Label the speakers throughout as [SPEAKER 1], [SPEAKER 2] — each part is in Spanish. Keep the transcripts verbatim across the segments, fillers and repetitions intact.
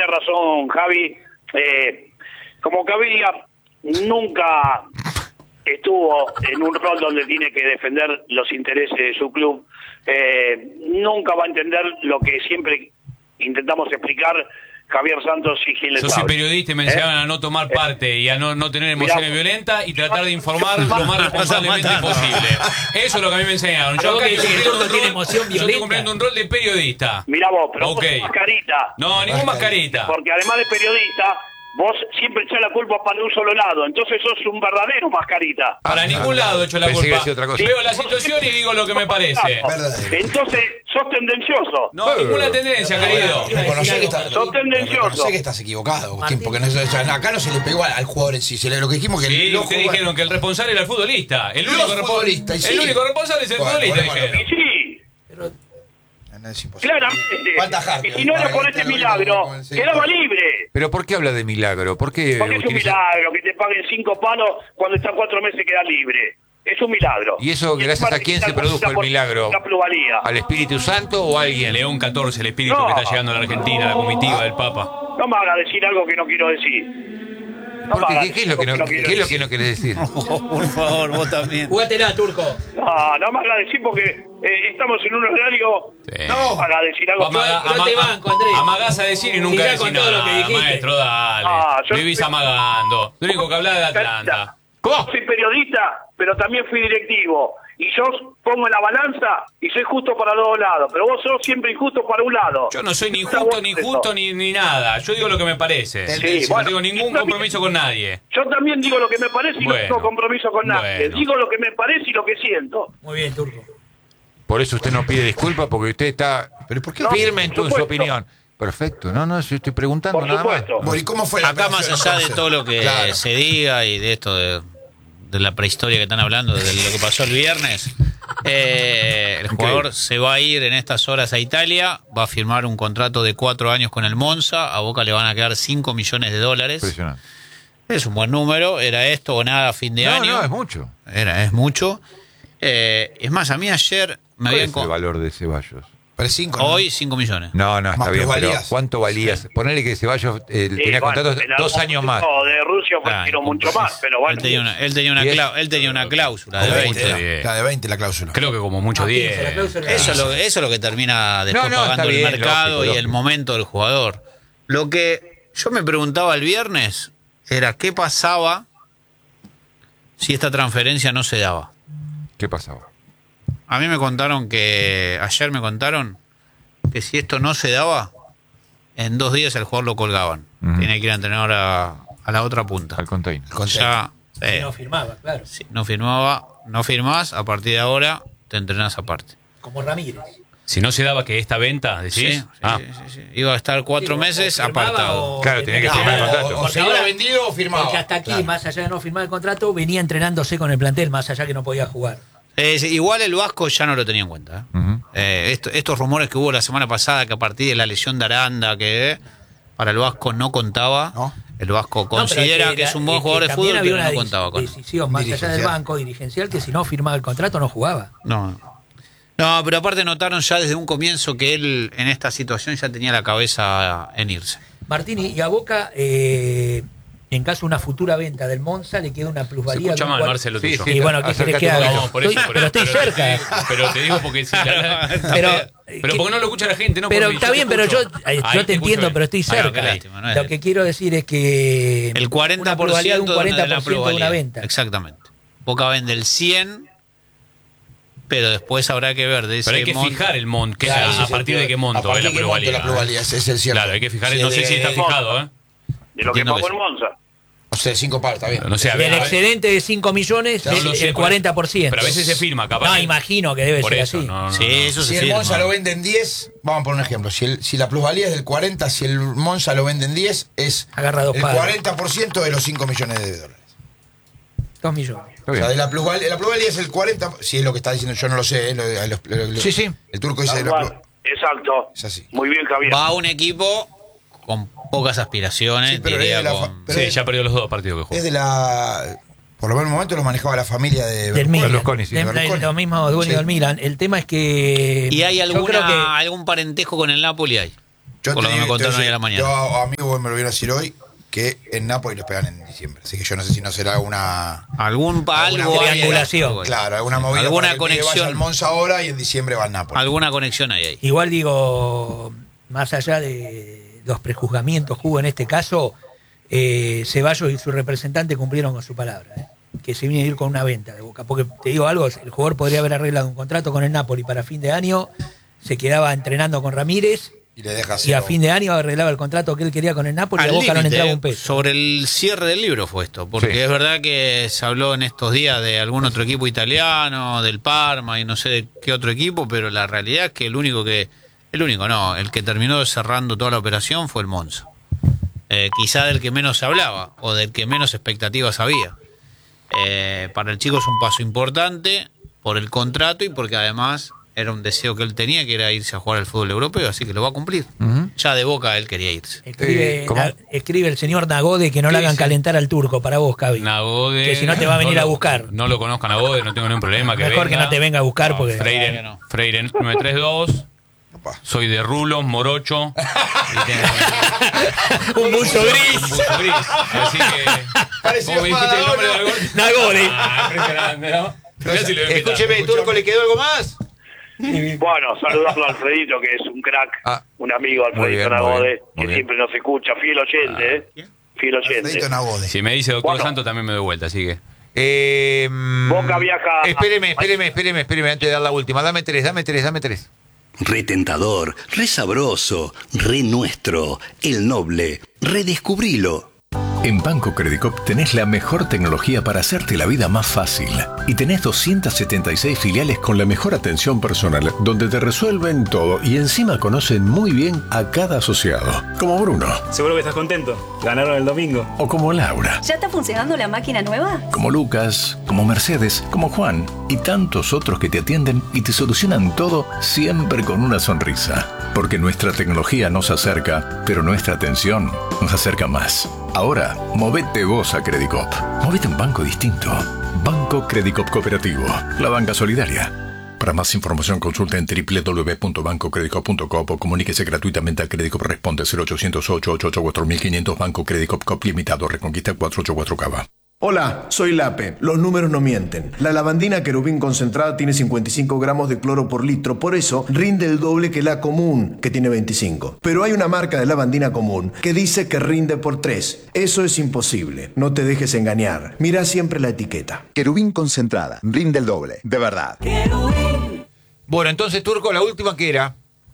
[SPEAKER 1] tenés razón, Javi. Eh, como Caviglia nunca estuvo en un rol donde tiene que defender los intereses de su club, eh, nunca va a entender lo que siempre intentamos explicar Javier Santos y Giles.
[SPEAKER 2] Yo soy periodista y me enseñaban ¿Eh? a no tomar parte y a no, no tener emociones Mirá, violentas y tratar de informar lo más responsablemente posible. Eso es lo que a mí me enseñaron. Yo acá estoy cumpliendo, un rol, yo estoy cumpliendo un rol de periodista.
[SPEAKER 1] Mirá vos, pero
[SPEAKER 2] okay.
[SPEAKER 1] vos sos mascarita.
[SPEAKER 2] No, ningún mascarita.
[SPEAKER 1] Porque además de periodista, vos siempre echás la culpa para un solo lado, entonces sos un verdadero mascarita.
[SPEAKER 2] Para ah, ningún lado echo la culpa.
[SPEAKER 3] Sí.
[SPEAKER 2] Veo la situación y digo lo que me parece.
[SPEAKER 1] Entonces, sos tendencioso.
[SPEAKER 2] No, no ninguna tendencia, no, querido.
[SPEAKER 4] Reconocé que, está,
[SPEAKER 1] sos tendencioso.
[SPEAKER 4] Reconocé que estás equivocado, Agustín, porque no, acá no se le pegó al jugador en sí. Se le, lo que dijimos que
[SPEAKER 2] sí,
[SPEAKER 4] el
[SPEAKER 2] ustedes dijeron que el responsable era el futbolista. El único,
[SPEAKER 4] futbolista,
[SPEAKER 2] el
[SPEAKER 4] sí.
[SPEAKER 2] único responsable es el bueno, futbolista. Bueno, bueno,
[SPEAKER 1] sí.
[SPEAKER 4] Pero, no es imposible.
[SPEAKER 1] Claramente. Y si no era por este milagro, quedaba libre.
[SPEAKER 3] ¿Pero por qué habla de milagro? ¿Por qué
[SPEAKER 1] Porque utiliza... es un milagro que te paguen cinco palos cuando están cuatro meses queda libre. Es un milagro.
[SPEAKER 3] ¿Y eso gracias a quién se produjo el milagro? ¿Al Espíritu Santo o a alguien?
[SPEAKER 2] León catorce, el espíritu no, que está llegando a la Argentina, la comitiva del Papa.
[SPEAKER 1] No me hagas decir algo que no quiero decir.
[SPEAKER 3] No Porque, ¿qué, ¿qué, es lo que no, que no ¿qué es lo que no querés decir?
[SPEAKER 5] Oh, por favor, vos también.
[SPEAKER 6] Jugátela, Turco.
[SPEAKER 1] No, no me hagas decir porque eh, estamos en un horario... Sí. No me hagas decir algo.
[SPEAKER 2] Amaga, ama, te banco, Andrés. Amagás a decir y nunca decís nada. Todo lo que dijiste. Maestro, dale. Ah, Vivís soy... amagando. Lo único que hablás de Atlanta.
[SPEAKER 1] ¿Cómo? Soy periodista, pero también fui directivo. Y yo pongo en la balanza y soy justo para los dos lados. Pero vos sos siempre injusto para un lado.
[SPEAKER 2] Yo no soy ni justo, ni justo, ni, ni nada. Yo digo lo que me parece. Sí, bueno, no tengo ningún compromiso con nadie.
[SPEAKER 1] Yo también digo lo que me parece y bueno, no tengo compromiso con nadie. Bueno. Digo lo que me parece y lo que siento.
[SPEAKER 6] Muy bien, Turco.
[SPEAKER 3] Por eso usted no pide disculpas, porque usted está
[SPEAKER 4] ¿Pero por qué?
[SPEAKER 3] No, firme en tu, su opinión. Perfecto, no, no, yo estoy preguntando
[SPEAKER 1] por
[SPEAKER 3] nada
[SPEAKER 1] supuesto.
[SPEAKER 3] más.
[SPEAKER 4] Bueno, ¿y cómo fue la
[SPEAKER 5] Acá más allá de todo lo que claro. se diga y de esto de... de la prehistoria que están hablando, de lo que pasó el viernes, eh, el jugador okay. se va a ir en estas horas a Italia, va a firmar un contrato de cuatro años con el Monza, a Boca le van a quedar cinco millones de dólares.
[SPEAKER 3] Impresionante.
[SPEAKER 5] Es un buen número, era esto o nada a fin de
[SPEAKER 3] no,
[SPEAKER 5] año.
[SPEAKER 3] No, es mucho.
[SPEAKER 5] Era, es mucho. Eh, es más, a mí ayer me
[SPEAKER 3] ¿Cuál
[SPEAKER 5] habían...
[SPEAKER 3] es el valor de Ceballos?
[SPEAKER 4] Pero cinco, ¿no?
[SPEAKER 5] Hoy cinco millones.
[SPEAKER 3] No, no, está
[SPEAKER 4] más
[SPEAKER 3] bien, pero
[SPEAKER 4] valías.
[SPEAKER 3] ¿cuánto valías? Sí. Ponele que Ceballos eh,
[SPEAKER 1] sí,
[SPEAKER 3] tenía
[SPEAKER 1] bueno,
[SPEAKER 3] contratos dos años más.
[SPEAKER 1] No, de Rusia fueron mucho más, pero bueno.
[SPEAKER 5] Él tenía una, él tenía una, clau, él tenía una cláusula de veinte.
[SPEAKER 4] La de veinte la cláusula.
[SPEAKER 2] Creo que como mucho diez.
[SPEAKER 5] Eso, es lo, eso es lo que termina después no, no, pagando el bien, mercado lógico, y lógico. El momento del jugador. Lo que yo me preguntaba el viernes era qué pasaba si esta transferencia no se daba.
[SPEAKER 3] ¿Qué pasaba?
[SPEAKER 5] A mí me contaron que, ayer me contaron que si esto no se daba, en dos días el jugador lo colgaban. Uh-huh. Tiene que ir a entrenar a, a la otra punta.
[SPEAKER 3] Al container.
[SPEAKER 5] Ya,
[SPEAKER 6] eh, si no firmaba, claro.
[SPEAKER 5] Si no firmaba, no firmás, a partir de ahora te entrenás aparte.
[SPEAKER 6] Como Ramírez.
[SPEAKER 2] Si no se daba que esta venta, decís.
[SPEAKER 5] Sí, sí,
[SPEAKER 2] ah.
[SPEAKER 5] sí, sí, sí. Iba a estar cuatro sí, meses apartado.
[SPEAKER 3] Claro, tenía que firmar el contrato.
[SPEAKER 4] O, o se hubiera vendido o firmado.
[SPEAKER 6] Porque hasta aquí,
[SPEAKER 4] claro.
[SPEAKER 6] más allá de no firmar el contrato, venía entrenándose con el plantel, más allá que no podía jugar.
[SPEAKER 5] Eh, igual el Vasco ya no lo tenía en cuenta. ¿eh? Uh-huh. eh, esto, estos rumores que hubo la semana pasada, que a partir de la lesión de Aranda, que para el Vasco no contaba. ¿No? El Vasco considera no, que, que es un buen jugador de fútbol, pero no contaba con él.
[SPEAKER 6] Decisión más allá del banco dirigencial que si no firmaba el contrato no jugaba.
[SPEAKER 5] No, no, pero aparte notaron ya desde un comienzo que él en esta situación ya tenía la cabeza en irse.
[SPEAKER 6] Martini, y a Boca, eh, en caso de una futura venta del Monza, le queda una plusvalía.
[SPEAKER 2] Se escucha mal,
[SPEAKER 6] cual...
[SPEAKER 2] Marcelo,
[SPEAKER 6] sí,
[SPEAKER 2] tuyo.
[SPEAKER 6] sí, y bueno, ¿qué querés que haga?
[SPEAKER 2] No, por eso,
[SPEAKER 6] estoy,
[SPEAKER 2] por
[SPEAKER 6] pero estoy
[SPEAKER 2] pero
[SPEAKER 6] cerca.
[SPEAKER 2] Te, pero te digo porque si la,
[SPEAKER 6] pero,
[SPEAKER 2] pero porque no lo escucha la gente, ¿no?
[SPEAKER 6] Pero
[SPEAKER 2] porque
[SPEAKER 6] está
[SPEAKER 2] yo
[SPEAKER 6] bien,
[SPEAKER 2] te
[SPEAKER 6] pero yo,
[SPEAKER 2] Ahí,
[SPEAKER 6] yo te entiendo,
[SPEAKER 2] bien.
[SPEAKER 6] pero estoy cerca.
[SPEAKER 5] Ay, lástima, no es
[SPEAKER 6] lo que quiero decir es que
[SPEAKER 5] el cuarenta por ciento
[SPEAKER 6] de un cuarenta por ciento
[SPEAKER 5] de,
[SPEAKER 6] de una venta.
[SPEAKER 5] Exactamente. Boca vende el cien, pero después habrá que ver de ese
[SPEAKER 2] Pero hay que
[SPEAKER 5] monto.
[SPEAKER 2] fijar el monto, que
[SPEAKER 4] claro,
[SPEAKER 2] a,
[SPEAKER 4] sí,
[SPEAKER 2] a
[SPEAKER 4] sí,
[SPEAKER 2] partir
[SPEAKER 4] sí,
[SPEAKER 2] de qué monto es la plusvalía.
[SPEAKER 4] La plusvalía ese es el cierto.
[SPEAKER 2] Claro, hay que fijar,
[SPEAKER 4] sí,
[SPEAKER 2] no sé
[SPEAKER 4] de,
[SPEAKER 2] si está
[SPEAKER 4] de,
[SPEAKER 2] fijado, ¿eh?
[SPEAKER 1] De lo que pagó el Monza.
[SPEAKER 4] O sea, cinco palos, está bien.
[SPEAKER 2] No sé, a ver,
[SPEAKER 6] del
[SPEAKER 2] a ver.
[SPEAKER 6] excedente de cinco millones,
[SPEAKER 2] No,
[SPEAKER 6] el,
[SPEAKER 2] no sé,
[SPEAKER 6] el cuarenta por ciento.
[SPEAKER 2] Pero a veces se firma, capaz.
[SPEAKER 6] No,
[SPEAKER 2] que...
[SPEAKER 6] imagino que debe
[SPEAKER 2] por
[SPEAKER 6] ser
[SPEAKER 2] eso,
[SPEAKER 6] así.
[SPEAKER 2] No, no,
[SPEAKER 5] sí, eso
[SPEAKER 4] si
[SPEAKER 5] se
[SPEAKER 4] el
[SPEAKER 5] firma.
[SPEAKER 4] Monza lo vende en diez, vamos a poner un ejemplo. Si, el, si la plusvalía es del cuarenta, si el Monza lo vende en diez, es
[SPEAKER 6] Agarra dos
[SPEAKER 4] el
[SPEAKER 6] palos.
[SPEAKER 4] cuarenta por ciento de los cinco millones de dólares.
[SPEAKER 6] Dos millones.
[SPEAKER 4] O sea, de la plusvalía, la plusvalía es el cuarenta, si es lo que está diciendo, yo no lo sé. Lo, lo, lo, lo,
[SPEAKER 3] sí, sí.
[SPEAKER 4] El turco dice...
[SPEAKER 1] La plusvalía. Exacto.
[SPEAKER 4] Es así.
[SPEAKER 1] Muy bien, Javier.
[SPEAKER 5] Va a un equipo con pocas aspiraciones.
[SPEAKER 4] Sí, pero
[SPEAKER 5] diría
[SPEAKER 4] es de la,
[SPEAKER 5] con...
[SPEAKER 4] pero
[SPEAKER 2] Sí,
[SPEAKER 4] es,
[SPEAKER 2] ya perdió los dos partidos que jugó.
[SPEAKER 4] es de la... Por lo menos en el momento lo manejaba la familia de
[SPEAKER 6] del Milan.
[SPEAKER 3] Berlusconi, sí.
[SPEAKER 6] De,
[SPEAKER 4] Berlusconi.
[SPEAKER 6] Lo mismo dueño
[SPEAKER 4] Sí.
[SPEAKER 6] del Milan. El tema es que...
[SPEAKER 5] ¿Y hay
[SPEAKER 6] yo
[SPEAKER 5] alguna,
[SPEAKER 6] creo que
[SPEAKER 5] algún parentesco con el Napoli? Hay.
[SPEAKER 4] Yo
[SPEAKER 5] por lo que me contaron hoy a la mañana.
[SPEAKER 4] Yo, amigo, me lo voy a decir hoy, que en Nápoles los pegan en diciembre. Así que yo no sé si no será una...
[SPEAKER 5] Algún algo
[SPEAKER 6] triangulación.
[SPEAKER 4] Claro, alguna movida.
[SPEAKER 5] Alguna
[SPEAKER 4] para que
[SPEAKER 5] conexión.
[SPEAKER 4] vaya al Monza ahora y en diciembre va al Nápoles.
[SPEAKER 5] Alguna conexión hay ahí.
[SPEAKER 6] Igual digo, más allá de los prejuzgamientos que hubo en este caso, eh, Ceballos y su representante cumplieron con su palabra, ¿eh? Que se viene a ir con una venta de Boca. Porque te digo algo, el jugador podría haber arreglado un contrato con el Napoli para fin de año, se quedaba entrenando con Ramírez.
[SPEAKER 4] Y, le deja
[SPEAKER 6] y a fin de año arreglaba el contrato que él quería con el Napoli y a Boca no le entraba un peso.
[SPEAKER 5] Sobre el cierre del libro fue esto, porque sí. Es verdad que se habló en estos días de algún otro equipo italiano, del Parma y no sé de qué otro equipo, pero la realidad es que el único que, el único no, el que terminó cerrando toda la operación fue el Monza. Eh, quizá del que menos se hablaba o del que menos expectativas había. Eh, para el chico es un paso importante por el contrato y porque además era un deseo que él tenía, que era irse a jugar al fútbol europeo, así que lo va a cumplir. Uh-huh. Ya de Boca él quería irse.
[SPEAKER 6] Escribe, eh, na, escribe el señor Nagode que no le hagan dice? calentar al turco para vos, Cavi.
[SPEAKER 2] Nagode,
[SPEAKER 6] que si no te va a venir
[SPEAKER 2] no lo,
[SPEAKER 6] a buscar.
[SPEAKER 2] No lo conozco a Nagode, no tengo ningún problema. Que
[SPEAKER 6] Mejor
[SPEAKER 2] venga.
[SPEAKER 6] que no te venga a buscar
[SPEAKER 2] no,
[SPEAKER 6] porque...
[SPEAKER 2] Freire, no. Freire nueve tres dos. Soy de Rulos, Morocho.
[SPEAKER 6] Un buzo gris.
[SPEAKER 2] Un buzo gris. Así que. ¿Cómo me dijiste el nombre de algo?
[SPEAKER 6] Nagode.
[SPEAKER 2] Ah, impresionante, ¿no?
[SPEAKER 3] Si escúcheme, ¿Turco le quedó algo más?
[SPEAKER 1] Bueno, saludarlo a Alfredito, que es un crack, ah, un amigo, Alfredito Nagode, que bien. Siempre nos escucha, fiel oyente, ah, ¿eh? Fiel oyente.
[SPEAKER 4] Alfredito Nagode.
[SPEAKER 2] Si me dice doctor bueno. Santo, también me doy vuelta, así que.
[SPEAKER 3] Eh,
[SPEAKER 1] Boca viaja.
[SPEAKER 3] Espéreme, espéreme, espéreme, espéreme, antes de dar la última. Dame tres, dame tres, dame tres.
[SPEAKER 7] Retentador, re sabroso, re nuestro, el noble, redescubrilo.
[SPEAKER 8] En Banco Credicop tenés la mejor tecnología para hacerte la vida más fácil. Y tenés doscientas setenta y seis filiales con la mejor atención personal, donde te resuelven todo y encima conocen muy bien a cada asociado. Como Bruno.
[SPEAKER 9] Seguro que estás contento. Ganaron el domingo.
[SPEAKER 8] O como Laura.
[SPEAKER 10] ¿Ya está funcionando la máquina nueva?
[SPEAKER 8] Como Lucas, como Mercedes, como Juan y tantos otros que te atienden y te solucionan todo siempre con una sonrisa. Porque nuestra tecnología nos acerca, pero nuestra atención nos acerca más. Ahora, movete vos a Credicop. Movete un banco distinto. Banco Credicop Cooperativo. La banca solidaria. Para más información consulta en doble u doble u doble u punto banco credicop punto com o comuníquese gratuitamente a Credicop Responde cero ochocientos ocho ocho ocho cuatro mil quinientos Banco Credicop Cop Limitado Reconquista cuatrocientos ochenta y cuatro Cava.
[SPEAKER 11] Hola, soy Lape. Los números no mienten. La lavandina Querubín concentrada tiene cincuenta y cinco gramos de cloro por litro, por eso rinde el doble que la común, que tiene veinticinco. Pero hay una marca de lavandina común que dice que rinde por tres. Eso es imposible. No te dejes engañar. Mira siempre la etiqueta.
[SPEAKER 12] Querubín concentrada. Rinde el doble. De verdad.
[SPEAKER 3] Querubín. Bueno, entonces, Turco, la última que era...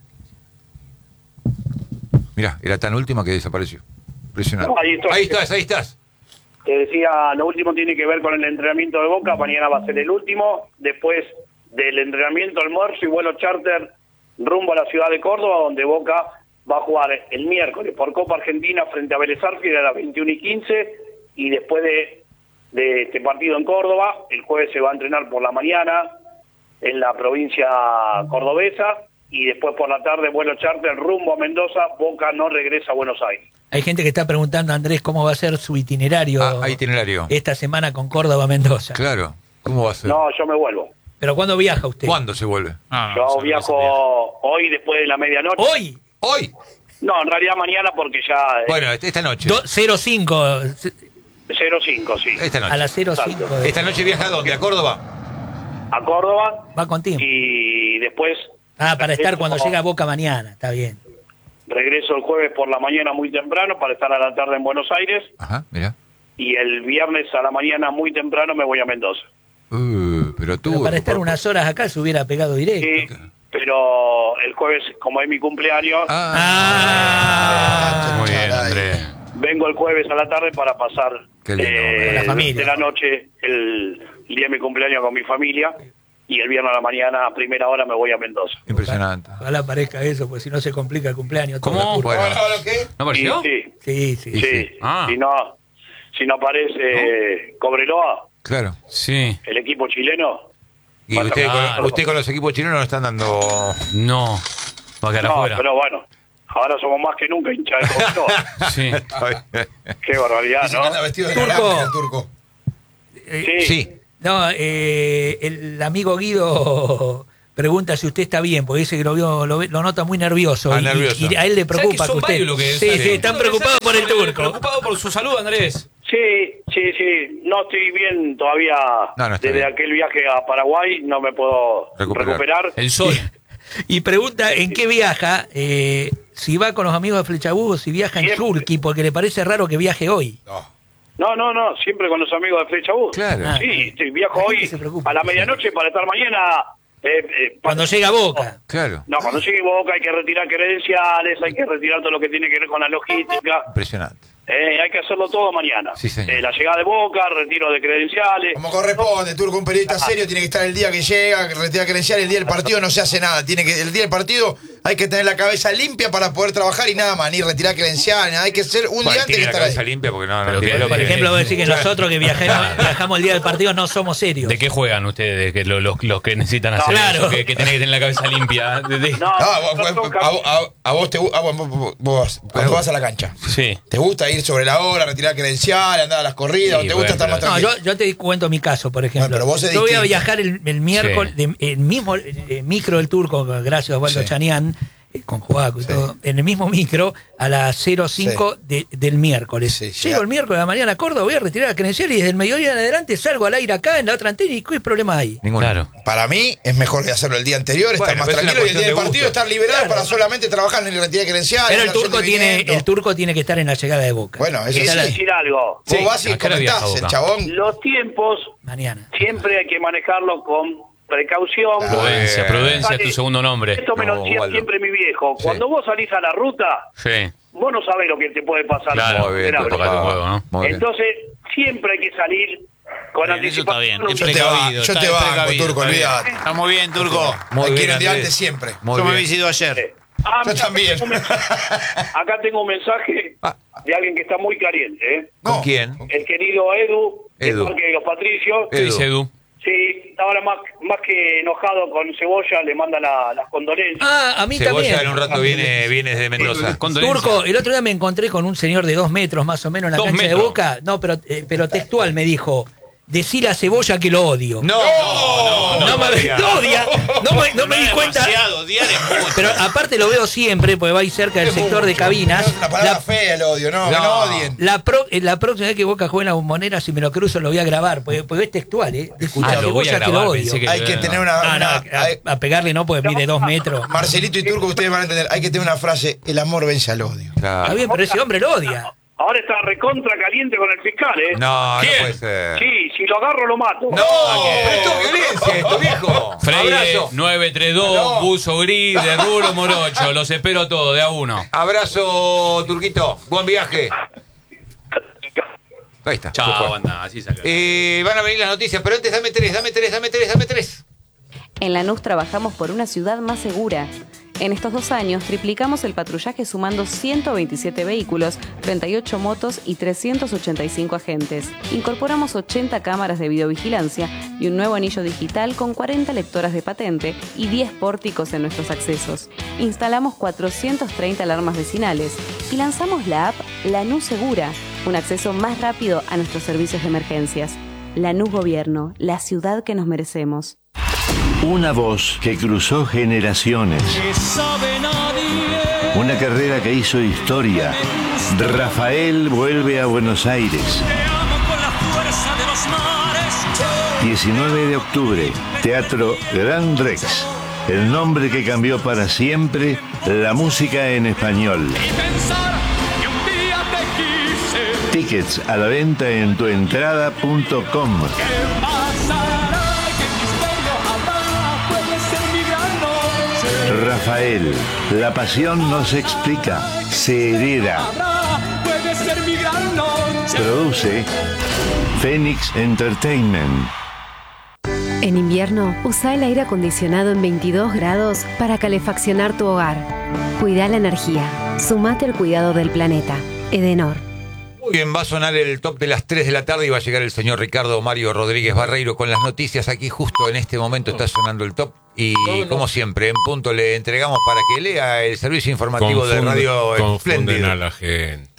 [SPEAKER 3] Mirá, era tan última que desapareció. Impresionante.
[SPEAKER 1] No, ahí, estoy.
[SPEAKER 3] ahí estás, ahí estás.
[SPEAKER 1] Te decía, lo último tiene que ver con el entrenamiento de Boca, mañana va a ser el último, después del entrenamiento, almuerzo y vuelo charter rumbo a la ciudad de Córdoba, donde Boca va a jugar el miércoles por Copa Argentina frente a Vélez Sarsfield a las veintiuna y quince, y después de, de este partido en Córdoba, el jueves se va a entrenar por la mañana en la provincia cordobesa, y después por la tarde vuelo charter rumbo a Mendoza. Boca no regresa a Buenos Aires.
[SPEAKER 6] Hay gente que está preguntando, Andrés, cómo va a ser su itinerario,
[SPEAKER 3] ah, itinerario
[SPEAKER 6] esta semana con Córdoba Mendoza.
[SPEAKER 3] Claro, ¿cómo va a ser?
[SPEAKER 1] No, yo me vuelvo.
[SPEAKER 6] ¿Pero cuándo viaja usted?
[SPEAKER 3] ¿Cuándo se vuelve?
[SPEAKER 1] Ah, no, yo no viajo hoy después de la medianoche.
[SPEAKER 6] ¿Hoy?
[SPEAKER 3] ¿Hoy?
[SPEAKER 1] No, en realidad mañana porque ya...
[SPEAKER 3] Bueno, esta noche.
[SPEAKER 6] cero cinco
[SPEAKER 1] cero cinco, sí.
[SPEAKER 3] Esta noche.
[SPEAKER 6] A las cero cinco.
[SPEAKER 3] De... ¿Esta noche viaja a dónde? ¿A Córdoba?
[SPEAKER 1] A Córdoba.
[SPEAKER 6] Va contigo.
[SPEAKER 1] Y después...
[SPEAKER 6] Ah, para estar cuando llega Boca mañana, está bien.
[SPEAKER 1] Regreso el jueves por la mañana muy temprano para estar a la tarde en Buenos Aires.
[SPEAKER 3] Ajá, mira.
[SPEAKER 1] Y el viernes a la mañana muy temprano me voy a Mendoza.
[SPEAKER 3] Uh, pero tú...
[SPEAKER 6] Pero para estar por... unas horas acá se hubiera pegado directo.
[SPEAKER 1] Sí, pero el jueves, como es mi cumpleaños...
[SPEAKER 6] Ah, ah
[SPEAKER 2] muy bien, Andrés.
[SPEAKER 1] Vengo el jueves a la tarde para pasar
[SPEAKER 3] lindo,
[SPEAKER 1] eh,
[SPEAKER 6] con la familia.
[SPEAKER 1] de la noche el, el día de mi cumpleaños con mi familia. Y el viernes a la mañana, a primera hora, me voy a Mendoza.
[SPEAKER 3] Impresionante.
[SPEAKER 6] Ojalá parezca eso, porque si no se complica el cumpleaños.
[SPEAKER 2] ¿Cómo?
[SPEAKER 3] Bueno,
[SPEAKER 4] ¿qué?
[SPEAKER 2] ¿No apareció?
[SPEAKER 1] Sí,
[SPEAKER 6] sí. Sí, sí.
[SPEAKER 1] sí. sí. Ah. Si no, si no aparece ¿no? Cobreloa,
[SPEAKER 3] claro,
[SPEAKER 2] sí,
[SPEAKER 1] el equipo chileno.
[SPEAKER 3] Y usted, claro. con, usted con los equipos chilenos no están dando...
[SPEAKER 2] No, va a quedar
[SPEAKER 1] no,
[SPEAKER 2] afuera.
[SPEAKER 1] Pero bueno, ahora somos más que nunca hinchas de Cobreloa.
[SPEAKER 2] Sí.
[SPEAKER 1] Qué barbaridad, ¿no?
[SPEAKER 4] Anda vestido de
[SPEAKER 6] Turco.
[SPEAKER 4] naranja, Turco.
[SPEAKER 6] Eh,
[SPEAKER 1] sí.
[SPEAKER 3] Sí.
[SPEAKER 6] No, eh, el amigo Guido pregunta si usted está bien, porque dice que lo, vio, lo, lo nota muy nervioso.
[SPEAKER 3] Ah,
[SPEAKER 6] y,
[SPEAKER 3] nervioso.
[SPEAKER 6] y a él le preocupa que,
[SPEAKER 2] que
[SPEAKER 6] usted.
[SPEAKER 2] Lo que es,
[SPEAKER 6] sí,
[SPEAKER 2] sí,
[SPEAKER 6] sí, están preocupados por el turco.
[SPEAKER 2] Preocupado por su salud, Andrés.
[SPEAKER 1] Sí, sí, sí. No estoy bien todavía.
[SPEAKER 3] No, no está
[SPEAKER 1] Desde
[SPEAKER 3] bien.
[SPEAKER 1] aquel viaje a Paraguay no me puedo
[SPEAKER 3] Recuperar.
[SPEAKER 1] recuperar.
[SPEAKER 2] El sol.
[SPEAKER 6] Y pregunta en qué viaja, eh, si va con los amigos de Flechabú o si viaja en
[SPEAKER 1] Siempre.
[SPEAKER 6] Surki, porque le parece raro que viaje hoy.
[SPEAKER 1] No, no, no, siempre con los amigos de Flecha Bus.
[SPEAKER 3] Claro.
[SPEAKER 6] Ah,
[SPEAKER 1] Sí, sí, viajo
[SPEAKER 6] la
[SPEAKER 1] hoy
[SPEAKER 6] gente se preocupa.
[SPEAKER 1] a la medianoche para estar mañana. eh, eh,
[SPEAKER 6] Cuando llega a Boca.
[SPEAKER 3] Claro.
[SPEAKER 1] No, cuando llegue Boca hay que retirar credenciales, hay que retirar todo lo que tiene que ver con la logística.
[SPEAKER 3] Impresionante.
[SPEAKER 1] Eh, hay que hacerlo todo mañana.
[SPEAKER 3] Sí, señor.
[SPEAKER 1] Eh, la llegada de Boca, retiro de credenciales.
[SPEAKER 4] Como corresponde, Turco, un periodista serio tiene que estar el día que llega, que retira credencial, el día del partido no se hace nada. Tiene que, el día del partido hay que tener la cabeza limpia para poder trabajar y nada más, ni retirar credenciales, nada. Hay que ser un
[SPEAKER 3] Bueno,
[SPEAKER 4] día antes
[SPEAKER 3] tiene
[SPEAKER 4] que
[SPEAKER 3] la
[SPEAKER 4] estar
[SPEAKER 3] cabeza
[SPEAKER 4] ahí.
[SPEAKER 3] limpia porque no, no
[SPEAKER 2] Pero
[SPEAKER 3] tiene
[SPEAKER 2] que-
[SPEAKER 3] lo
[SPEAKER 6] Por
[SPEAKER 3] que-
[SPEAKER 6] ejemplo, voy a decir que nosotros que viajemos, viajamos el día del partido no somos serios.
[SPEAKER 2] ¿De qué juegan ustedes, que lo- los, los que necesitan hacer
[SPEAKER 6] claro.
[SPEAKER 2] eso? Que, que tienen que tener la cabeza limpia. De- de-
[SPEAKER 1] No,
[SPEAKER 4] Ah, vos-
[SPEAKER 1] no
[SPEAKER 4] vos-
[SPEAKER 1] son
[SPEAKER 4] a, vos- a- a vos te gu- a vos- vos- vos- cuando vas a la cancha,
[SPEAKER 2] Sí.
[SPEAKER 4] ¿te gusta ir sobre la hora, retirar credenciales, andar a las corridas,
[SPEAKER 2] Sí,
[SPEAKER 4] o te gusta
[SPEAKER 2] bueno,
[SPEAKER 4] estar más
[SPEAKER 2] pero-
[SPEAKER 6] No,
[SPEAKER 4] tranquilo?
[SPEAKER 6] yo, yo te cuento mi caso, por ejemplo.
[SPEAKER 4] Bueno, pero vos es
[SPEAKER 6] yo voy a
[SPEAKER 4] distinto.
[SPEAKER 6] viajar el, el miércoles, de- el mismo eh, micro del Turco, gracias a Osvaldo
[SPEAKER 4] Sí.
[SPEAKER 6] Chanián, eh, con Joaco y todo, en el mismo micro a las cero cinco de- del miércoles.
[SPEAKER 4] Sí, sí.
[SPEAKER 6] Llego el miércoles a la mañana a Córdoba, voy a retirar la credencial y desde el mediodía en adelante salgo al aire acá en la otra antena y ¿qué problema hay?
[SPEAKER 3] Ninguno.
[SPEAKER 2] Claro.
[SPEAKER 4] Para mí es mejor que hacerlo el día anterior, estar
[SPEAKER 3] Bueno,
[SPEAKER 4] más
[SPEAKER 3] pero es una
[SPEAKER 4] tranquilo y el día del
[SPEAKER 3] cuestión de
[SPEAKER 4] partido
[SPEAKER 3] gusto.
[SPEAKER 4] estar liberado para solamente trabajar en el retiro de credenciales.
[SPEAKER 6] Pero el
[SPEAKER 4] en la
[SPEAKER 6] turco
[SPEAKER 4] acción de
[SPEAKER 6] tiene,
[SPEAKER 4] movimiento.
[SPEAKER 6] el turco tiene que estar en la llegada de Boca.
[SPEAKER 4] Bueno, eso
[SPEAKER 1] Quiero
[SPEAKER 6] Esa
[SPEAKER 4] sí.
[SPEAKER 6] la-
[SPEAKER 1] decir algo.
[SPEAKER 4] Vos vas y
[SPEAKER 2] ¿a qué hora viaja
[SPEAKER 4] comentás, el
[SPEAKER 2] Boca?
[SPEAKER 4] chabón.
[SPEAKER 1] Los tiempos
[SPEAKER 6] mañana.
[SPEAKER 1] siempre hay que manejarlo con precaución.
[SPEAKER 2] Prudencia,
[SPEAKER 3] Bueno.
[SPEAKER 2] prudencia es tu segundo nombre.
[SPEAKER 1] Esto me lo
[SPEAKER 3] No,
[SPEAKER 1] decía
[SPEAKER 3] Waldo.
[SPEAKER 1] siempre mi viejo.
[SPEAKER 3] Sí.
[SPEAKER 1] Cuando vos salís a la ruta,
[SPEAKER 2] Sí.
[SPEAKER 1] vos no sabés lo que te puede pasar.
[SPEAKER 2] Claro,
[SPEAKER 3] Muy bien,
[SPEAKER 1] Era-
[SPEAKER 3] Turco.
[SPEAKER 2] toca tu juego, ¿no?
[SPEAKER 3] Muy bien.
[SPEAKER 1] Entonces, siempre hay que salir con
[SPEAKER 5] Bien, eso está bien.
[SPEAKER 1] anticipación.
[SPEAKER 5] Es
[SPEAKER 4] Yo te banco,
[SPEAKER 5] precavido,
[SPEAKER 4] yo
[SPEAKER 5] está
[SPEAKER 4] te banco,
[SPEAKER 5] precavido,
[SPEAKER 4] Turco,
[SPEAKER 5] está bien.
[SPEAKER 4] olvídate.
[SPEAKER 5] Está muy bien, Turco.
[SPEAKER 3] Muy
[SPEAKER 4] Hay que ir
[SPEAKER 3] bien,
[SPEAKER 4] un día
[SPEAKER 3] Andrés.
[SPEAKER 4] antes siempre.
[SPEAKER 3] Muy
[SPEAKER 5] Yo me
[SPEAKER 3] bien.
[SPEAKER 5] visito ayer.
[SPEAKER 1] Ah,
[SPEAKER 4] Yo
[SPEAKER 1] mira,
[SPEAKER 4] también.
[SPEAKER 1] tengo un mensaje- Acá tengo un mensaje
[SPEAKER 3] Ah.
[SPEAKER 1] de alguien que está muy caliente. ¿eh?
[SPEAKER 3] ¿Con
[SPEAKER 4] No.
[SPEAKER 3] quién?
[SPEAKER 1] El querido Edu,
[SPEAKER 3] Edu.
[SPEAKER 1] del Parque de los Patricios.
[SPEAKER 2] ¿Qué dice Edu?
[SPEAKER 1] Sí, ahora más, más que enojado con Cebolla, le manda la- las condolencias.
[SPEAKER 6] Ah, a mí también.
[SPEAKER 3] Cebolla en un rato viene, viene de Mendoza.
[SPEAKER 2] Condolencias.
[SPEAKER 6] Turco, el otro día me encontré con un señor de dos metros más o menos en la
[SPEAKER 2] ¿Dos
[SPEAKER 6] cancha de
[SPEAKER 2] metros?
[SPEAKER 6] Boca. No, pero, eh, pero textual me dijo, decile a Cebolla que lo odio.
[SPEAKER 3] No, no,
[SPEAKER 6] No me, no odia, no me, no me di cuenta.
[SPEAKER 5] Demasiado, odiar es mucho.
[SPEAKER 6] Pero aparte lo veo siempre, porque va ahí cerca del sector de cabinas.
[SPEAKER 4] Es una palabra
[SPEAKER 6] La,
[SPEAKER 4] fea el odio, no, que
[SPEAKER 3] No.
[SPEAKER 4] no odien.
[SPEAKER 6] la, pro- eh, la próxima vez que Boca juegue en la Bombonera, si me lo cruzo, lo voy a grabar, porque, porque es textual, ¿eh? Decile
[SPEAKER 2] Ah,
[SPEAKER 6] a
[SPEAKER 2] lo voy a
[SPEAKER 6] Cebolla que lo
[SPEAKER 2] grabar,
[SPEAKER 6] odio.
[SPEAKER 2] pensé que-
[SPEAKER 4] Hay que tener una...
[SPEAKER 6] No, no,
[SPEAKER 4] una-
[SPEAKER 6] a,
[SPEAKER 4] hay-
[SPEAKER 6] a pegarle no, porque mide dos metros.
[SPEAKER 4] Marcelito y Turco, ustedes van a entender, hay que tener una frase, el amor vence al odio.
[SPEAKER 6] Está
[SPEAKER 3] Claro.
[SPEAKER 6] bien, pero ese hombre lo odia.
[SPEAKER 1] Ahora está recontra caliente con el fiscal, ¿eh?
[SPEAKER 3] No, no
[SPEAKER 2] ¿Quién?
[SPEAKER 3] puede ser.
[SPEAKER 1] Sí, si lo agarro lo mato.
[SPEAKER 3] No, pero esto es violencia, esto, viejo.
[SPEAKER 2] Freire,
[SPEAKER 3] Abrazo.
[SPEAKER 2] nueve tres dos,
[SPEAKER 3] No.
[SPEAKER 2] Buzo Gris, de Ruro Morocho. Los espero todos, de a uno.
[SPEAKER 3] Abrazo, Turquito. Buen viaje. Ahí está. se
[SPEAKER 2] Chao,
[SPEAKER 3] fue.
[SPEAKER 2] banda, así saca.
[SPEAKER 3] Eh, van a venir las noticias, pero antes dame tres, dame tres, dame tres, dame tres.
[SPEAKER 13] En Lanús trabajamos por una ciudad más segura. En estos dos años triplicamos el patrullaje sumando ciento veintisiete vehículos, treinta y ocho motos y trescientos ochenta y cinco agentes. Incorporamos ochenta cámaras de videovigilancia y un nuevo anillo digital con cuarenta lectoras de patente y diez pórticos en nuestros accesos. Instalamos cuatrocientas treinta alarmas vecinales y lanzamos la app Lanús Segura, un acceso más rápido a nuestros servicios de emergencias. Lanús Gobierno, la ciudad que nos merecemos.
[SPEAKER 14] Una voz que cruzó generaciones. Una carrera que hizo historia. Rafael vuelve a Buenos Aires. diecinueve de octubre, Teatro Gran Rex. El nombre que cambió para siempre la música en español. Tickets a la venta en tuentrada punto com. Rafael, la pasión no se explica, se hereda. Produce Phoenix Entertainment.
[SPEAKER 15] En invierno, usa el aire acondicionado en veintidós grados para calefaccionar tu hogar. Cuida la energía. Sumate al cuidado del planeta. Edenor.
[SPEAKER 3] Muy bien, va a sonar el top de las tres de la tarde y va a llegar el señor Ricardo Mario Rodríguez Barreiro con las noticias. Aquí justo en este momento está sonando el top y como siempre, en punto le entregamos para que lea el servicio informativo de Radio
[SPEAKER 16] Confunden
[SPEAKER 3] Espléndido.
[SPEAKER 16] a la gente.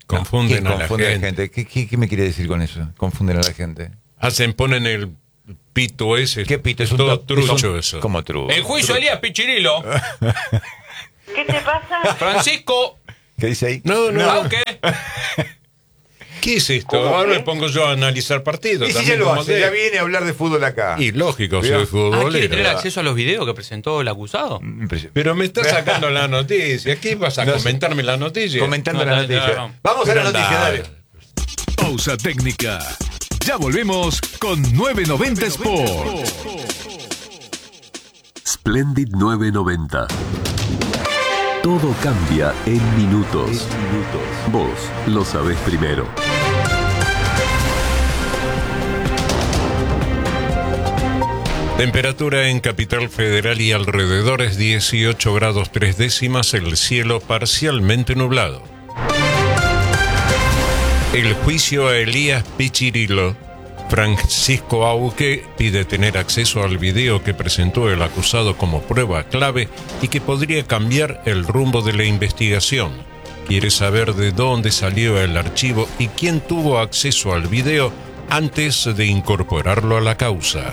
[SPEAKER 16] Confunden
[SPEAKER 3] ¿Qué
[SPEAKER 16] a la
[SPEAKER 3] confunde
[SPEAKER 16] gente.
[SPEAKER 3] ¿Qué, qué, qué me quiere decir con eso? Confunden a la gente.
[SPEAKER 16] Hacen, ponen el pito ese.
[SPEAKER 3] ¿Qué pito? Es un
[SPEAKER 16] todo
[SPEAKER 3] to-
[SPEAKER 16] trucho
[SPEAKER 3] es un-
[SPEAKER 16] eso.
[SPEAKER 3] ¿Cómo trucho?
[SPEAKER 2] El juicio de Elías Pichirilo.
[SPEAKER 17] ¿Qué te pasa?
[SPEAKER 2] Francisco.
[SPEAKER 3] ¿Qué dice ahí?
[SPEAKER 16] No, no.
[SPEAKER 2] Auque.
[SPEAKER 16] ¿Qué es esto? Ahora me pongo yo a analizar partidos.
[SPEAKER 3] Y si ya
[SPEAKER 16] también
[SPEAKER 3] lo
[SPEAKER 16] como
[SPEAKER 3] hace,
[SPEAKER 16] de-
[SPEAKER 3] ya viene a hablar de fútbol acá.
[SPEAKER 16] Y lógico, soy
[SPEAKER 3] Cuidado.
[SPEAKER 2] Ah, ¿quiere
[SPEAKER 16] futbolero.
[SPEAKER 2] tener acceso a los videos que presentó el acusado?
[SPEAKER 16] Pero me está sacando la noticia. ¿Qué vas a
[SPEAKER 3] No sé.
[SPEAKER 16] comentarme la noticia?
[SPEAKER 3] Comentando
[SPEAKER 2] No,
[SPEAKER 3] la
[SPEAKER 2] no,
[SPEAKER 3] noticia.
[SPEAKER 2] no, no.
[SPEAKER 3] Vamos a la
[SPEAKER 16] Pero
[SPEAKER 3] noticia,
[SPEAKER 16] anda.
[SPEAKER 3] dale.
[SPEAKER 18] Pausa técnica. Ya volvemos con novecientos noventa Sport.
[SPEAKER 19] Splendid novecientos noventa. Todo cambia en minutos. Vos lo sabés primero.
[SPEAKER 16] Temperatura en Capital Federal y alrededores dieciocho grados tres décimas, el cielo parcialmente nublado. El juicio a Elías Pichirilo. Francisco Auque pide tener acceso al video que presentó el acusado como prueba clave y que podría cambiar el rumbo de la investigación. Quiere saber de dónde salió el archivo y quién tuvo acceso al video antes de incorporarlo a la causa.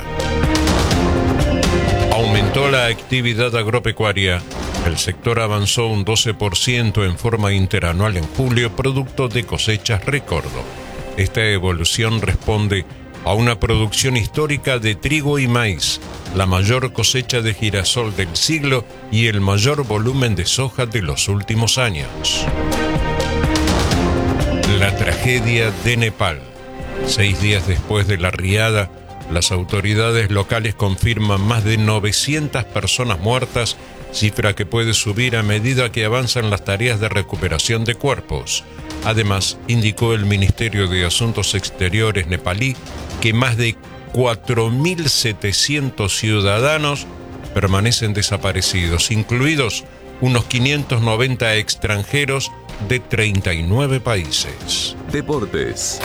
[SPEAKER 16] Aumentó la actividad agropecuaria. El sector avanzó un doce por ciento en forma interanual en julio, producto de cosechas récord. Esta evolución responde a una producción histórica de trigo y maíz, la mayor cosecha de girasol del siglo y el mayor volumen de soja de los últimos años. La tragedia de Nepal. Seis días después de la riada, las autoridades locales confirman más de novecientas personas muertas, cifra que puede subir a medida que avanzan las tareas de recuperación de cuerpos. Además, indicó el Ministerio de Asuntos Exteriores nepalí que más de cuatro mil setecientos ciudadanos permanecen desaparecidos, incluidos unos quinientos noventa extranjeros de treinta y nueve países.
[SPEAKER 19] Deportes.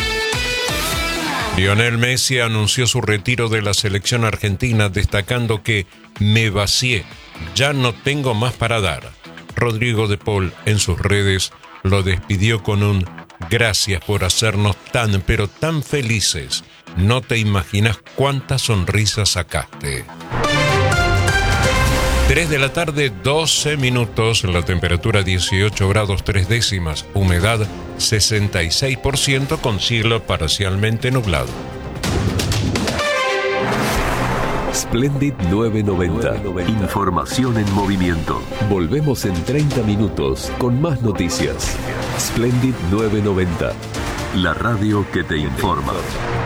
[SPEAKER 16] Lionel Messi anunció su retiro de la selección argentina, destacando que me vacié, ya no tengo más para dar. Rodrigo de Paul en sus redes lo despidió con un gracias por hacernos tan pero tan felices. No te imaginas cuántas sonrisas sacaste. tres de la tarde, doce minutos, la temperatura dieciocho grados tres décimas, humedad sesenta y seis por ciento con cielo parcialmente nublado.
[SPEAKER 19] Splendid novecientos noventa. Información en movimiento. Volvemos en treinta minutos con más noticias. Splendid novecientos noventa. La radio que te informa.